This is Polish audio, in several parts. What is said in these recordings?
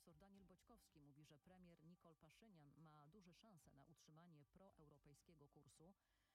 Profesor Daniel Boćkowski mówi, że premier Nikol Paszynian ma duże szanse na utrzymanie proeuropejskiego kursu.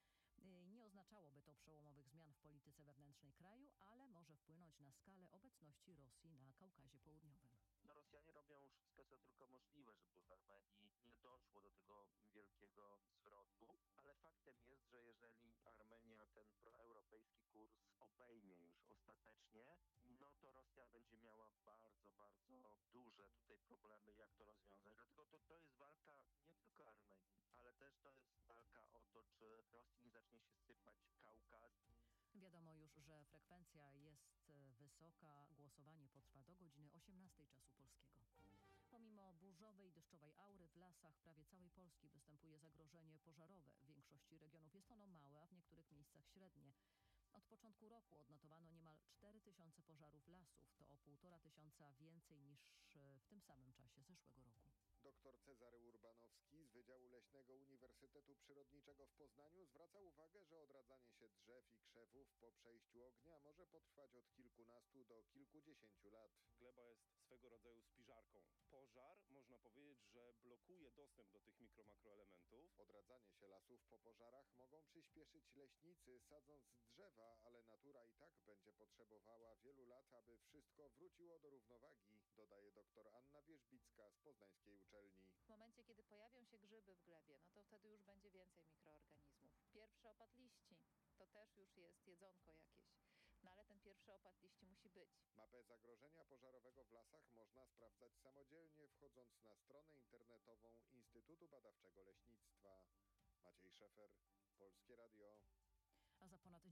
Nie oznaczałoby to przełomowych zmian w polityce wewnętrznej kraju, ale może wpłynąć na skalę obecności Rosji na Kaukazie Południowym. Rosjanie robią wszystko, co tylko możliwe, żeby w Armenii nie doszło do tego wielkiego zwrotu, ale faktem jest, że jeżeli Armenia ten proeuropejski kurs obejmie już ostatecznie, no to Rosja będzie miała bardzo, bardzo duże tutaj problemy, jak to rozwiązać. Dlatego to jest walka nie tylko Armenii, ale też to jest walka o to, czy Rosji nie zacznie się sypać Kaukaz. Wiadomo już, że frekwencja jest wysoka. Głosowanie potrwa do godziny 18 czasu polskiego. Pomimo burzowej i deszczowej aury w lasach prawie całej Polski występuje zagrożenie pożarowe. W większości regionów jest ono małe, a w niektórych miejscach średnie. Od początku roku odnotowano niemal 4000 pożarów lasów. To o 1500 więcej niż w tym samym czasie zeszłego roku. Dr Cezary Urbanowski z Wydziału Leśnego Uniwersytetu Przyrodniczego w Poznaniu zwraca uwagę, że odradzanie się drzew i krzewów po przejściu ognia może potrwać od kilkunastu do kilkudziesięciu lat. Gleba jest swego rodzaju spiżarką. Pożar, można powiedzieć, że blokuje dostęp do tych mikro-makroelementów. Odradzanie się lasów po pożarach mogą przyspieszyć leśnicy, sadząc drzewa, ale natura i tak będzie potrzebowała wielu lat, aby wszystko wróciło do równowagi, dodaje dr Anna Wierzbicka z poznańskiej uczelni. W momencie, kiedy pojawią się grzyby w glebie, no to wtedy już będzie więcej mikroorganizmów. Pierwszy opad liści. To też już jest jedzonko jakieś. No ale ten pierwszy opad liści musi być. Mapę zagrożenia pożarowego w lasach można sprawdzać samodzielnie, wchodząc na stronę internetową Instytutu Badawczego Leśnictwa. Maciej Szefer, Polskie Radio. A za ponad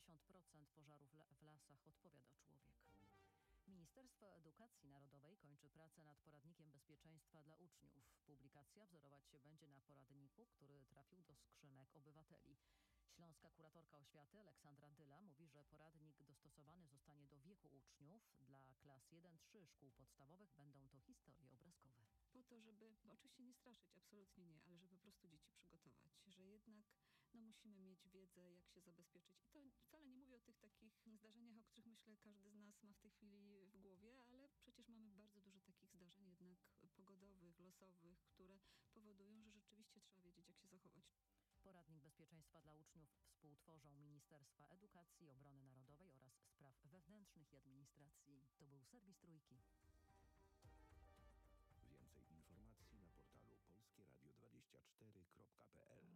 90% pożarów w lasach odpowiada człowiek. Ministerstwo Edukacji Narodowej kończy pracę nad poradnikiem bezpieczeństwa dla uczniów. Publikacja wzorować się będzie na poradniku, który trafił do skrzynek obywateli. Śląska kuratorka oświaty Aleksandra Dyla mówi, że poradnik dostosowany zostanie do wieku uczniów. Dla klas 1-3 szkół podstawowych będą to historie obrazkowe. Po to, żeby oczywiście nie straszyć, absolutnie nie, ale żeby po prostu dzieci przygotować, że jednak musimy mieć wiedzę, jak się zabezpieczyć. I to wcale nie mówię o tych takich zdarzeniach, o których myślę każdy z nas ma w tej chwili w głowie, ale przecież mamy bardzo dużo takich zdarzeń jednak pogodowych, losowych, które powodują, że rzeczywiście trzeba wiedzieć, jak się zachować. Poradnik bezpieczeństwa dla uczniów współtworzą Ministerstwa Edukacji, Obrony Narodowej oraz Spraw Wewnętrznych i Administracji. To był serwis Trójki. Więcej informacji na portalu polskieradio24.pl.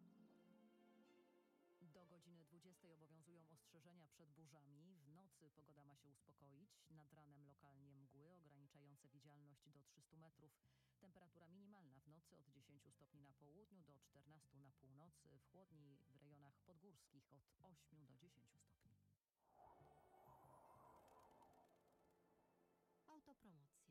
Do godziny 20 obowiązują ostrzeżenia przed burzami. W nocy pogoda ma się uspokoić. Nad ranem lokalnie mgły ograniczające widzialność do 300 metrów. Temperatura minimalna w nocy od 10 stopni na południu do 14 na północy. W chłodni w rejonach podgórskich od 8 do 10 stopni. Autopromocja.